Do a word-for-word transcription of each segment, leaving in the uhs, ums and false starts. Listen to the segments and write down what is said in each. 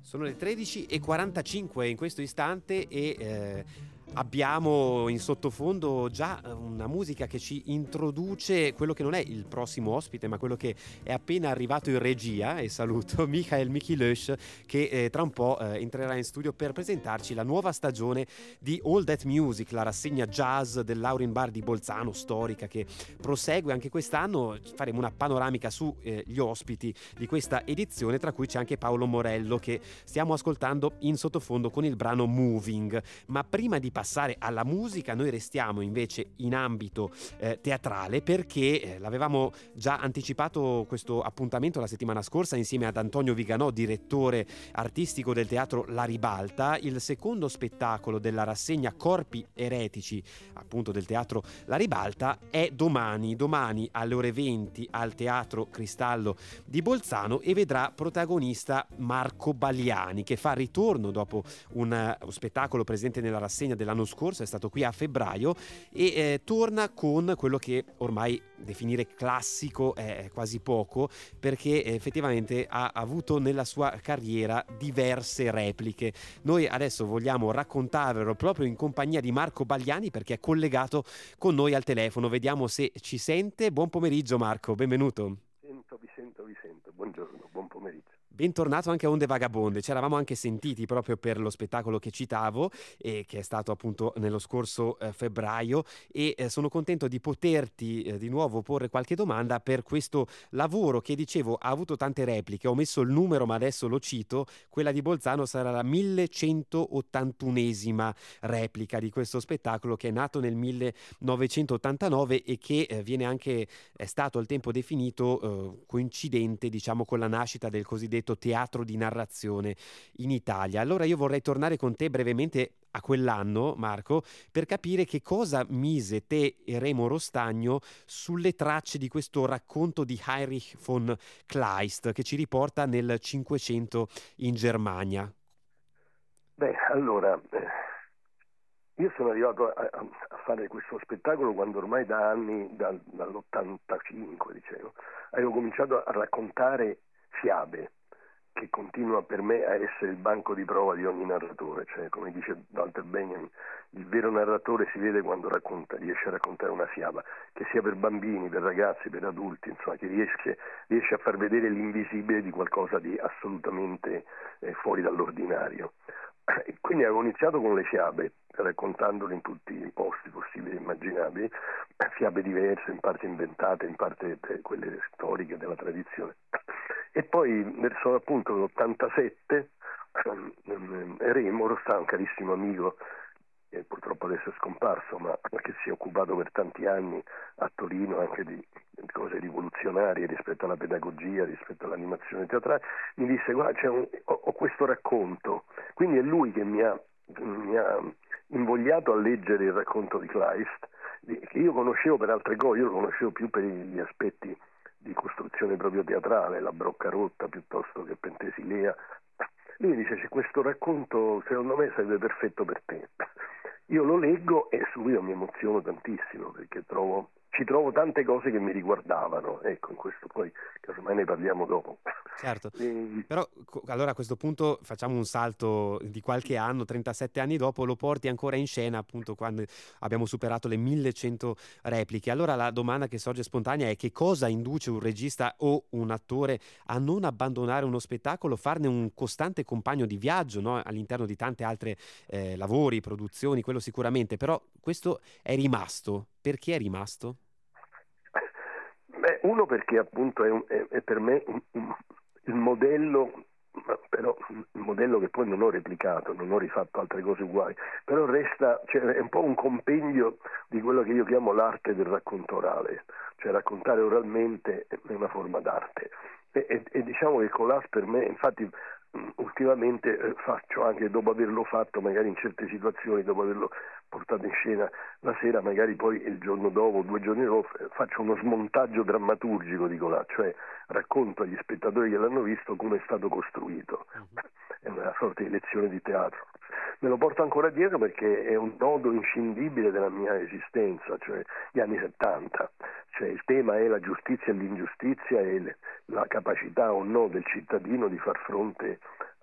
Sono le tredici e quarantacinque in questo istante e eh, abbiamo in sottofondo già una musica che ci introduce quello che non è il prossimo ospite, ma quello che è appena arrivato in regia, e saluto Michael Mickey Lösch, che eh, tra un po' eh, entrerà in studio per presentarci la nuova stagione di All That Music, la rassegna jazz del Laurin Bar di Bolzano, storica, che prosegue anche quest'anno. Faremo una panoramica sugli eh, ospiti di questa edizione, tra cui c'è anche Paolo Morello, che stiamo ascoltando in sottofondo con il brano Moving. Ma prima di passare alla musica noi restiamo invece in ambito eh, teatrale, perché eh, l'avevamo già anticipato questo appuntamento la settimana scorsa insieme ad Antonio Viganò, direttore artistico del teatro La Ribalta. Il secondo spettacolo della rassegna Corpi Eretici, appunto del teatro La Ribalta, è domani domani alle ore venti al Teatro Cristallo di Bolzano e vedrà protagonista Marco Balliani, che fa ritorno dopo un uh, spettacolo presente nella rassegna dell'anno scorso, è stato qui a febbraio, e eh, torna con quello che ormai definire classico è quasi poco, perché effettivamente ha avuto nella sua carriera diverse repliche. Noi adesso vogliamo raccontarvelo proprio in compagnia di Marco Balliani, perché è collegato con noi al telefono. Vediamo se ci sente. Buon pomeriggio Marco, benvenuto. Sento, vi sento, vi sento. Buongiorno, buon pomeriggio. Bentornato anche a Onde Vagabonde. Ci eravamo anche sentiti proprio per lo spettacolo che citavo e che è stato appunto nello scorso eh, febbraio, e eh, sono contento di poterti eh, di nuovo porre qualche domanda per questo lavoro che, dicevo, ha avuto tante repliche. Ho messo il numero ma adesso lo cito: quella di Bolzano sarà la millecentottantunesima replica di questo spettacolo, che è nato nel millenovecentottantanove e che eh, viene anche è stato al tempo definito eh, coincidente, diciamo, con la nascita del cosiddetto teatro di narrazione in Italia. Allora io vorrei tornare con te brevemente a quell'anno, Marco, per capire che cosa mise te e Remo Rostagno sulle tracce di questo racconto di Heinrich von Kleist, che ci riporta nel Cinquecento in Germania. Beh, allora, eh, io sono arrivato a, a, a fare questo spettacolo quando ormai da anni, dal, dall'ottantacinque, dicevo, avevo cominciato a raccontare fiabe, che continua per me a essere il banco di prova di ogni narratore. Cioè, come dice Walter Benjamin, il vero narratore si vede quando racconta, riesce a raccontare una fiaba, che sia per bambini, per ragazzi, per adulti, insomma, che riesce, riesce a far vedere l'invisibile di qualcosa di assolutamente eh, fuori dall'ordinario. E quindi avevo iniziato con le fiabe, raccontandole in tutti i posti possibili e immaginabili, fiabe diverse, in parte inventate, in parte quelle storiche della tradizione. E poi verso appunto l'ottantasette Remo Rostagno, un carissimo amico che purtroppo adesso è scomparso, ma che si è occupato per tanti anni a Torino anche di cose rivoluzionarie rispetto alla pedagogia, rispetto all'animazione teatrale, mi disse: guarda, c'è un, ho, ho questo racconto. Quindi è lui che mi ha, mi ha invogliato a leggere il racconto di Kleist, che io conoscevo per altre cose, io lo conoscevo più per gli aspetti di costruzione proprio teatrale, la Broccarotta piuttosto che Penthesilea. Lui mi dice: c'è questo racconto, secondo me sarebbe perfetto per te. Io lo leggo e subito mi emoziono tantissimo, perché trovo, ci trovo tante cose che mi riguardavano. Ecco, in questo poi casomai ne parliamo dopo. Certo, E... però allora a questo punto facciamo un salto di qualche anno, trentasette anni dopo, lo porti ancora in scena appunto quando abbiamo superato le millecento repliche. Allora la domanda che sorge spontanea è: che cosa induce un regista o un attore a non abbandonare uno spettacolo, farne un costante compagno di viaggio, no? All'interno di tante altre eh, lavori, produzioni, quello sicuramente, però questo è rimasto. Perché è rimasto? Beh, uno perché appunto è, un, è, è per me un, un, il modello, però il modello che poi non ho replicato, non ho rifatto altre cose uguali, però resta, cioè, è un po' un compendio di quello che io chiamo l'arte del racconto orale, cioè raccontare oralmente è una forma d'arte. E, e, e diciamo che Colas per me, infatti ultimamente eh, faccio anche, dopo averlo fatto magari in certe situazioni, dopo averlo portato in scena la sera, magari poi il giorno dopo, due giorni dopo, faccio uno smontaggio drammaturgico di Colas, cioè racconto agli spettatori che l'hanno visto come è stato costruito. È una sorta di lezione di teatro. Me lo porto ancora dietro perché è un nodo inscindibile della mia esistenza, cioè gli anni settanta. Cioè il tema è la giustizia e l'ingiustizia e la capacità o no del cittadino di far fronte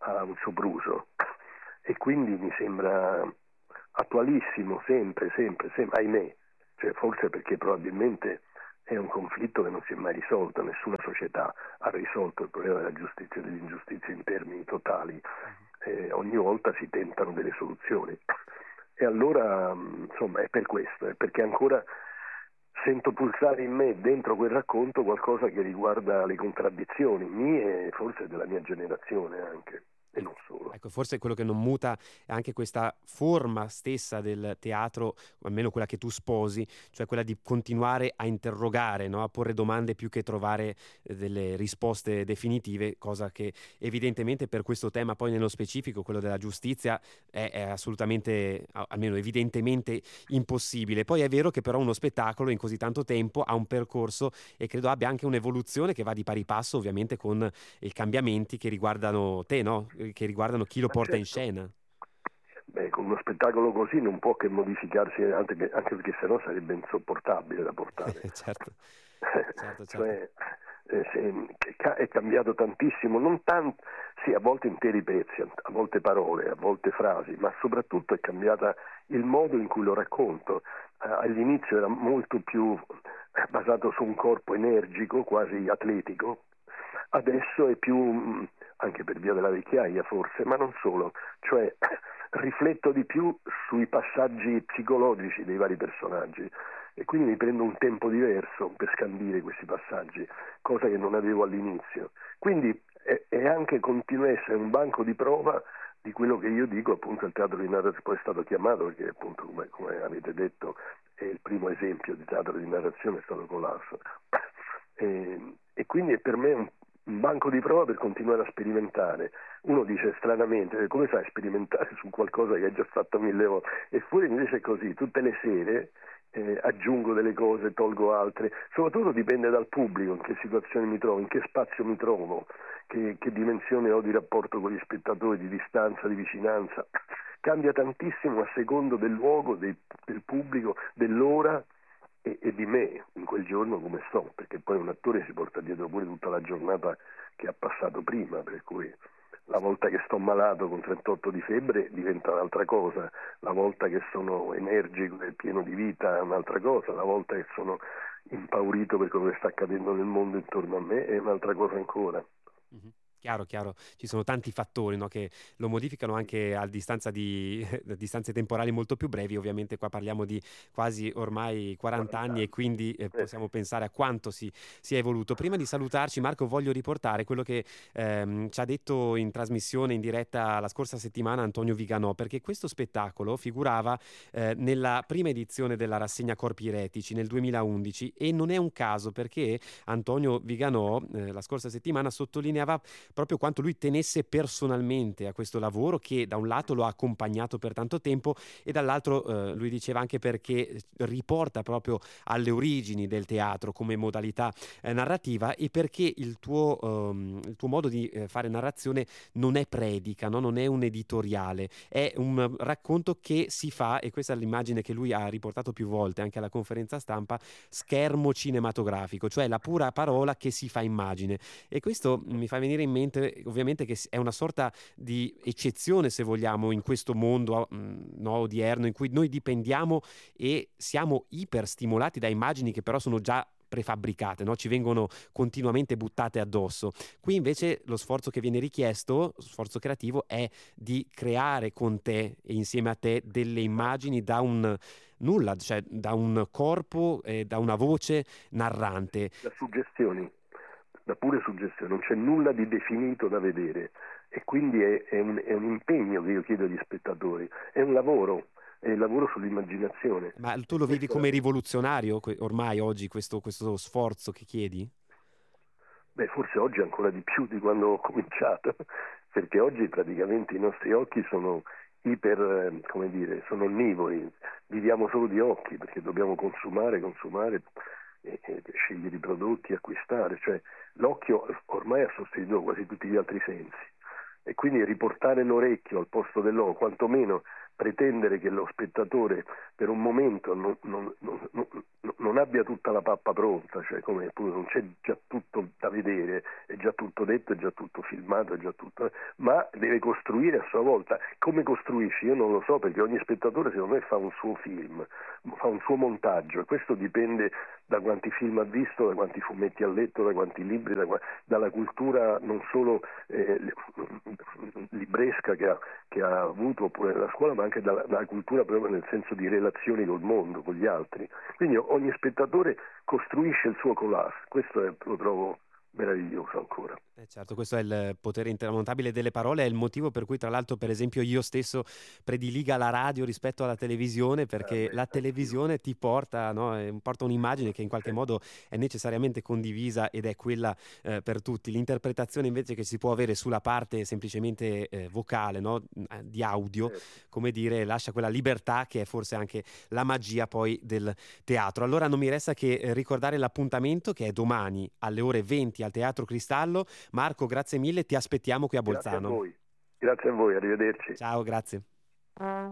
ha un sopruso, e quindi mi sembra attualissimo sempre, sempre, sempre, ahimè, cioè forse perché probabilmente è un conflitto che non si è mai risolto, nessuna società ha risolto il problema della giustizia e dell'ingiustizia in termini totali, eh, ogni volta si tentano delle soluzioni, e allora insomma è per questo, è perché ancora sento pulsare in me, dentro quel racconto, qualcosa che riguarda le contraddizioni mie e forse della mia generazione anche, e non solo. Ecco, forse quello che non muta è anche questa forma stessa del teatro, o almeno quella che tu sposi, cioè quella di continuare a interrogare, no? A porre domande più che trovare eh, delle risposte definitive, cosa che evidentemente per questo tema poi nello specifico, quello della giustizia, è, è assolutamente, a- almeno evidentemente impossibile. Poi è vero che però uno spettacolo in così tanto tempo ha un percorso e credo abbia anche un'evoluzione che va di pari passo ovviamente con i cambiamenti che riguardano te, no? Che riguardano chi lo Ma porta in certo, scena. beh, con uno spettacolo così non può che modificarsi, anche, che- anche perché sennò sarebbe insopportabile da portare. Certo, certo, certo. Cioè, eh, se- che ca- è cambiato tantissimo, non tanto, sì, a volte interi pezzi, a volte parole, a volte frasi, ma soprattutto è cambiata il modo in cui lo racconto. Eh, all'inizio era molto più eh, basato su un corpo energico, quasi atletico, adesso è più, mh, anche per via della vecchiaia forse, ma non solo, cioè rifletto di più sui passaggi psicologici dei vari personaggi, e quindi mi prendo un tempo diverso per scandire questi passaggi, cosa che non avevo all'inizio. Quindi è, è anche, continua a essere un banco di prova di quello che io dico, appunto il teatro di narrazione, poi è stato chiamato perché appunto come, come avete detto è il primo esempio di teatro di narrazione, è stato Colasso. E, e quindi è per me un, un banco di prova per continuare a sperimentare. Uno dice stranamente, come fai a sperimentare su qualcosa che hai già fatto mille volte? Eppure invece è così, tutte le sere eh, aggiungo delle cose, tolgo altre, soprattutto dipende dal pubblico, in che situazione mi trovo, in che spazio mi trovo, che, che dimensione ho di rapporto con gli spettatori, di distanza, di vicinanza. Cambia tantissimo a secondo del luogo, dei, del pubblico, dell'ora e, e di me in quel giorno come sto, perché poi un attore si porta dietro pure tutta la giornata che ha passato prima, per cui la volta che sto malato con trentotto di febbre diventa un'altra cosa, la volta che sono energico e pieno di vita è un'altra cosa, la volta che sono impaurito per quello che sta accadendo nel mondo intorno a me è un'altra cosa ancora. Mhm. Chiaro, chiaro, ci sono tanti fattori, no, che lo modificano anche a distanza di a distanze temporali molto più brevi. Ovviamente qua parliamo di quasi ormai quaranta quaranta anni e anni. quindi eh, Eh, possiamo pensare a quanto si, si è evoluto. Prima di salutarci, Marco, voglio riportare quello che ehm, ci ha detto in trasmissione in diretta la scorsa settimana Antonio Viganò, perché questo spettacolo figurava eh, nella prima edizione della rassegna Corpi Eretici nel duemilaundici, e non è un caso perché Antonio Viganò eh, la scorsa settimana sottolineava proprio quanto lui tenesse personalmente a questo lavoro, che da un lato lo ha accompagnato per tanto tempo e dall'altro eh, lui diceva anche perché riporta proprio alle origini del teatro come modalità eh, narrativa, e perché il tuo, ehm, il tuo modo di eh, fare narrazione non è predica, no? Non è un editoriale, è un racconto che si fa, e questa è l'immagine che lui ha riportato più volte anche alla conferenza stampa, schermo cinematografico, cioè la pura parola che si fa immagine. E questo mi fa venire in mente ovviamente che è una sorta di eccezione, se vogliamo, in questo mondo mh, no, odierno, in cui noi dipendiamo e siamo iperstimolati da immagini che però sono già prefabbricate, no? Ci vengono continuamente buttate addosso. Qui invece lo sforzo che viene richiesto, lo sforzo creativo, è di creare con te e insieme a te delle immagini da un nulla, cioè da un corpo e da una voce narrante. da suggestioni, da pure suggestioni, non c'è nulla di definito da vedere, e quindi è, è, un, è un impegno che io chiedo agli spettatori, è un lavoro, è il lavoro sull'immaginazione. Ma tu E lo vivi questo come è, rivoluzionario que- ormai oggi questo, questo sforzo che chiedi? beh, forse oggi ancora di più di quando ho cominciato, perché oggi praticamente i nostri occhi sono iper, eh, come dire, sono onnivori, viviamo solo di occhi perché dobbiamo consumare, consumare e, e scegliere i prodotti, acquistare, cioè l'occhio ormai ha sostituito quasi tutti gli altri sensi, e quindi riportare l'orecchio al posto dell'occhio, quantomeno pretendere che lo spettatore per un momento non, non, non, non, non abbia tutta la pappa pronta, cioè come pure non c'è già tutto da vedere, è già tutto detto, è già tutto filmato, è già tutto, ma deve costruire a sua volta. Come costruisci? Io non lo so, perché ogni spettatore secondo me fa un suo film, fa un suo montaggio, e questo dipende da quanti film ha visto, da quanti fumetti ha letto, da quanti libri, da, dalla cultura non solo eh, libresca che ha, che ha avuto oppure nella scuola, ma anche dalla, dalla cultura proprio nel senso di relazioni col mondo, con gli altri. Quindi ogni spettatore costruisce il suo collage, questo è, lo trovo meraviglioso ancora. Eh certo, questo è il potere intramontabile delle parole, è il motivo per cui tra l'altro per esempio io stesso prediliga la radio rispetto alla televisione, perché Ah, la televisione ti porta, no, eh, porta un'immagine che in qualche modo è necessariamente condivisa ed è quella eh, per tutti. L'interpretazione invece che si può avere sulla parte semplicemente eh, vocale, no, di audio, come dire, lascia quella libertà che è forse anche la magia poi del teatro. Allora non mi resta che eh, ricordare l'appuntamento che è domani alle ore venti al Teatro Cristallo. Marco, grazie mille, ti aspettiamo qui a Bolzano. Grazie a voi, grazie a voi, arrivederci. Ciao, grazie.